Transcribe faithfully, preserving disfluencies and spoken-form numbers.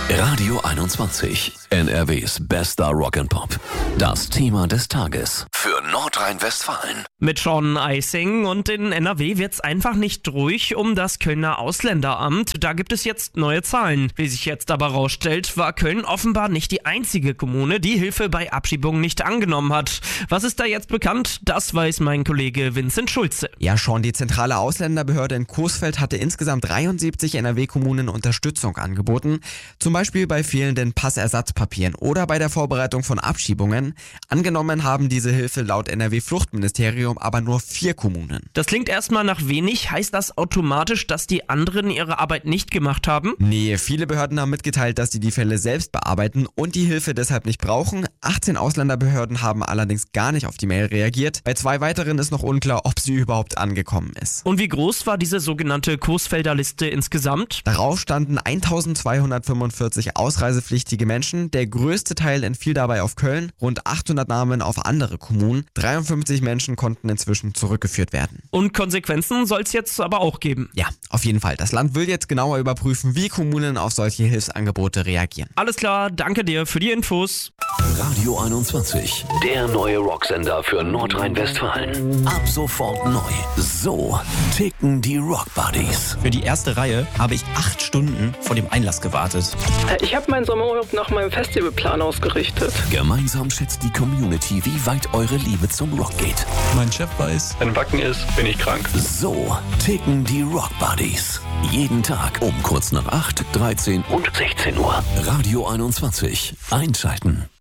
Radio einundzwanzig, N R Ws bester Rock'n'Pop. Das Thema des Tages für Nordrhein-Westfalen. Mit Sean Eising und in N R W wird's einfach nicht ruhig um das Kölner Ausländeramt. Da gibt es jetzt neue Zahlen. Wie sich jetzt aber rausstellt, war Köln offenbar nicht die einzige Kommune, die Hilfe bei Abschiebungen nicht angenommen hat. Was ist da jetzt bekannt? Das weiß mein Kollege Vincent Schulze. Ja, schon die zentrale Ausländerbehörde in Coesfeld hatte insgesamt dreiundsiebzig N R W-Kommunen Unterstützung angeboten. Zum Beispiel bei fehlenden Passersatzpapieren oder bei der Vorbereitung von Abschiebungen. Angenommen haben diese Hilfe laut N R W-Fluchtministerium aber nur vier Kommunen. Das klingt erstmal nach wenig. Heißt das automatisch, dass die anderen ihre Arbeit nicht gemacht haben? Nee, viele Behörden haben mitgeteilt, dass sie die Fälle selbst bearbeiten und die Hilfe deshalb nicht brauchen. achtzehn Ausländerbehörden haben allerdings gar nicht auf die Mail reagiert. Bei zwei weiteren ist noch unklar, ob sie überhaupt angekommen ist. Und wie groß war diese sogenannte Coesfelder Liste insgesamt? Darauf standen eintausendzweihundertfünfundvierzig ausreisepflichtige Menschen. Der größte Teil entfiel dabei auf Köln, rund achthundert Namen auf andere Kommunen. dreiundfünfzig Menschen konnten inzwischen zurückgeführt werden. Und Konsequenzen soll es jetzt aber auch geben? Ja, auf jeden Fall. Das Land will jetzt genauer überprüfen, wie Kommunen auf solche Hilfsangebote reagieren. Alles klar, danke dir für die Infos. Radio einundzwanzig, der neue Rocksender für Nordrhein-Westfalen. Ab sofort neu. So ticken die Rockbuddies. Für die erste Reihe habe ich acht Stunden vor dem Einlass gewartet. Ich habe meinen Sommerurlaub nach meinem Festivalplan ausgerichtet. Gemeinsam schätzt die Community, wie weit eure Liebe zum Rock geht. Mein Chef weiß, wenn Wacken ist, bin ich krank. So ticken die Rockbuddies. Jeden Tag um kurz nach acht, dreizehn und sechzehn Uhr. Radio einundzwanzig. Einschalten.